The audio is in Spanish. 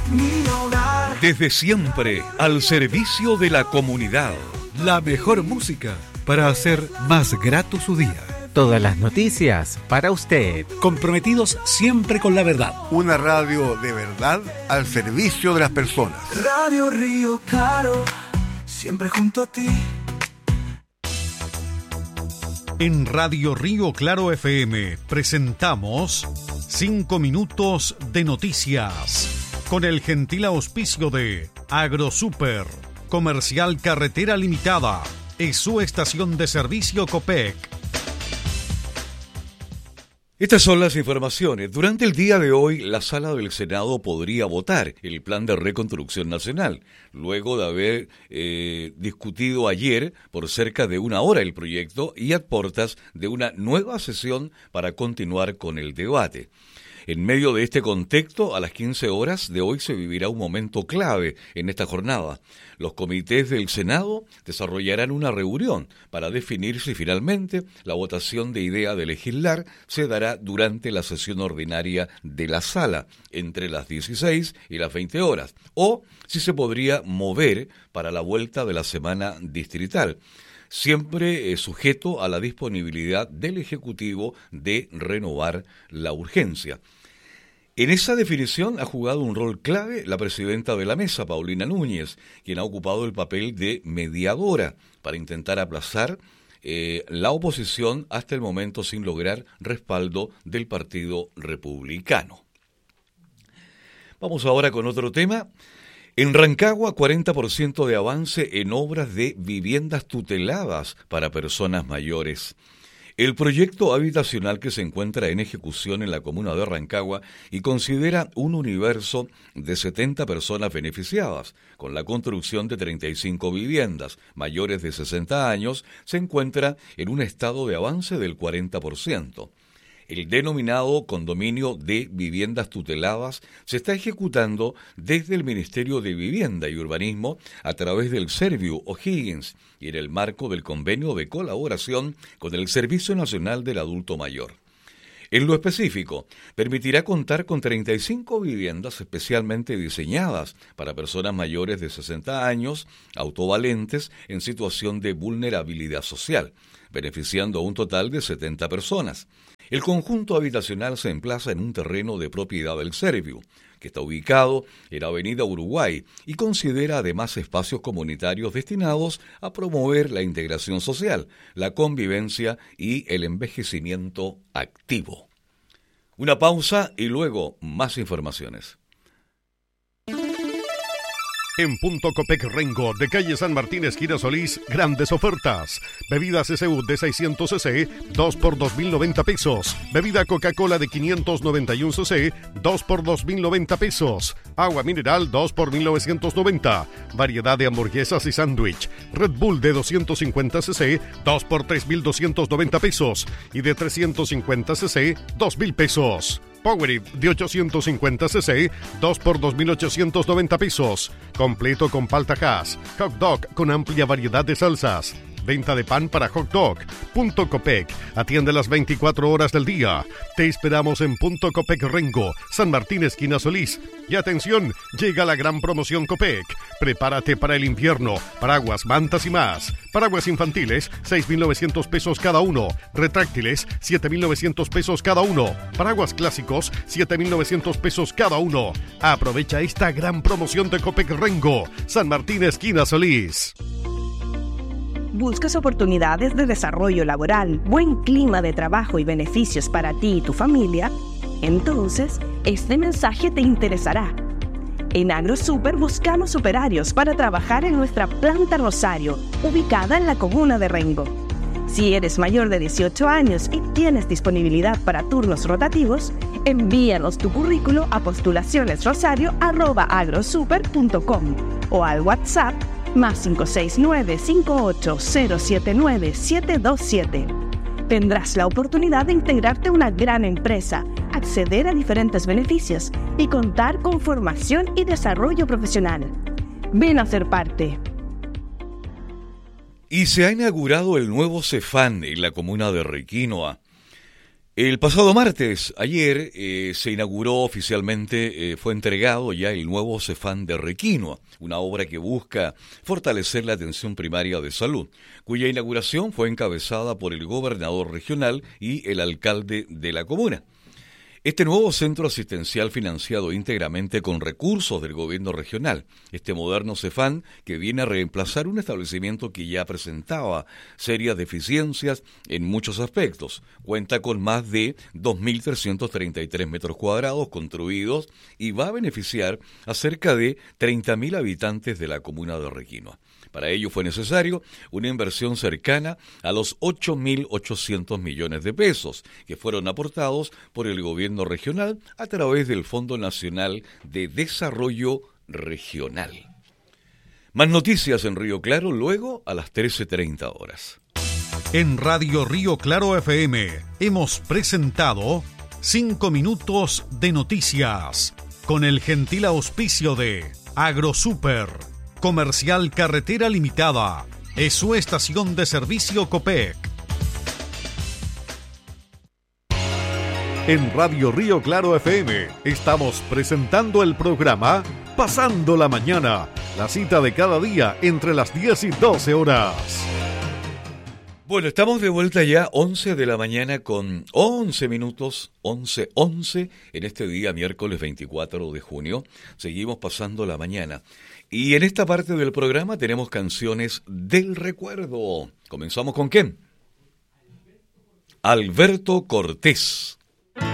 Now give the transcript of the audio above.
mi hogar. Desde siempre, al servicio de la comunidad. La mejor música para hacer más grato su día. Todas las noticias para usted. Comprometidos siempre con la verdad. Una radio de verdad al servicio de las personas. Radio Río Claro, siempre junto a ti. En Radio Río Claro FM presentamos 5 minutos de noticias con el gentil auspicio de AgroSuper, Comercial Carretera Limitada y su estación de servicio Copec. Estas son las informaciones. Durante el día de hoy, la Sala del Senado podría votar el Plan de Reconstrucción Nacional, luego de haber discutido ayer por cerca de una hora el proyecto y a puertas de una nueva sesión para continuar con el debate. En medio de este contexto, a las 15 horas de hoy se vivirá un momento clave en esta jornada. Los comités del Senado desarrollarán una reunión para definir si finalmente la votación de idea de legislar se dará durante la sesión ordinaria de la sala, entre las 16 y las 20 horas, o si se podría mover para la vuelta de la semana distrital, siempre sujeto a la disponibilidad del Ejecutivo de renovar la urgencia. En esa definición ha jugado un rol clave la presidenta de la mesa, Paulina Núñez, quien ha ocupado el papel de mediadora para intentar aplazar la oposición hasta el momento sin lograr respaldo del Partido Republicano. Vamos ahora con otro tema. En Rancagua, 40% de avance en obras de viviendas tuteladas para personas mayores. El proyecto habitacional que se encuentra en ejecución en la comuna de Rancagua y considera un universo de 70 personas beneficiadas, con la construcción de 35 viviendas mayores de 60 años, se encuentra en un estado de avance del 40%. El denominado condominio de viviendas tuteladas se está ejecutando desde el Ministerio de Vivienda y Urbanismo a través del Serviu O'Higgins y en el marco del convenio de colaboración con el Servicio Nacional del Adulto Mayor. En lo específico, permitirá contar con 35 viviendas especialmente diseñadas para personas mayores de 60 años, autovalentes en situación de vulnerabilidad social, beneficiando a un total de 70 personas. El conjunto habitacional se emplaza en un terreno de propiedad del Serviu, que está ubicado en Avenida Uruguay y considera además espacios comunitarios destinados a promover la integración social, la convivencia y el envejecimiento activo. Una pausa y luego más informaciones. En Punto Copec Rengo, de calle San Martín, esquina Solís, grandes ofertas. Bebida CCU de 600 cc, 2 por 2.090 pesos. Bebida Coca-Cola de 591 cc, 2 por 2.090 pesos. Agua mineral, 2 por 1.990. Variedad de hamburguesas y sándwich. Red Bull de 250 cc, 2 por 3.290 pesos. Y de 350 cc, 2.000 pesos. Powerade de 850 cc, 2 por 2.890 pesos. Completo con palta Hass. Hot dog con amplia variedad de salsas. Venta de pan para hot dog. Punto Copec. Atiende las 24 horas del día. Te esperamos en Punto Copec Rengo, San Martín, esquina Solís. Y atención, llega la gran promoción Copec. Prepárate para el invierno. Paraguas, mantas y más. Paraguas infantiles, 6.900 pesos cada uno. Retráctiles, 7.900 pesos cada uno. Paraguas clásicos, 7.900 pesos cada uno. Aprovecha esta gran promoción de Copec Rengo, San Martín, esquina Solís. ¿Buscas oportunidades de desarrollo laboral, buen clima de trabajo y beneficios para ti y tu familia? Entonces, este mensaje te interesará. En AgroSuper buscamos operarios para trabajar en nuestra planta Rosario, ubicada en la comuna de Rengo. Si eres mayor de 18 años y tienes disponibilidad para turnos rotativos, envíanos tu currículo a postulacionesrosario@agrosuper.com o al WhatsApp más 569-58079727. Tendrás la oportunidad de integrarte a una gran empresa, acceder a diferentes beneficios y contar con formación y desarrollo profesional. Ven a ser parte. Y se ha inaugurado el nuevo Cefán en la comuna de Requinoa. El pasado martes, ayer, se inauguró oficialmente, fue entregado ya el nuevo Cefam de Requinoa, una obra que busca fortalecer la atención primaria de salud, cuya inauguración fue encabezada por el gobernador regional y el alcalde de la comuna. Este nuevo centro asistencial financiado íntegramente con recursos del gobierno regional, este moderno Cefam que viene a reemplazar un establecimiento que ya presentaba serias deficiencias en muchos aspectos, cuenta con más de 2.333 metros cuadrados construidos y va a beneficiar a cerca de 30.000 habitantes de la comuna de Requinoa. Para ello fue necesario una inversión cercana a los 8.800 millones de pesos, que fueron aportados por el gobierno regional a través del Fondo Nacional de Desarrollo Regional. Más noticias en Río Claro luego a las 13:30 horas. En Radio Río Claro FM hemos presentado 5 minutos de noticias con el gentil auspicio de AgroSuper, Comercial Carretera Limitada, es su estación de servicio Copec. En Radio Río Claro FM estamos presentando el programa Pasando la Mañana, la cita de cada día entre las 10 y 12 horas. Bueno, estamos de vuelta ya, 11 de la mañana con 11 minutos, 11:11 en este día, miércoles 24 de junio. Seguimos pasando la mañana. Y en esta parte del programa tenemos canciones del recuerdo. ¿Comenzamos con quién? Alberto Cortés.